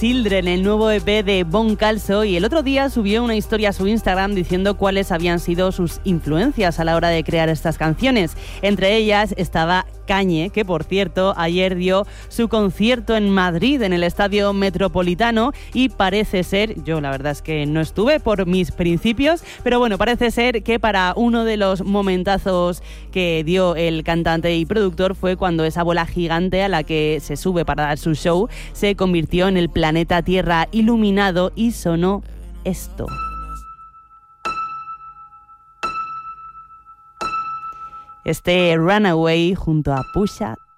Children, el nuevo EP de Von Calso, y el otro día subió una historia a su Instagram diciendo cuáles habían sido sus influencias a la hora de crear estas canciones. Entre ellas estaba Kanye, que por cierto ayer dio su concierto en Madrid en el Estadio Metropolitano, y parece ser, yo la verdad es que no estuve por mis principios, pero bueno, parece ser que para uno de los momentazos que dio el cantante y productor fue cuando esa bola gigante a la que se sube para dar su show se convirtió en el planeta Tierra iluminado y sonó esto. Este Runaway junto a Pusha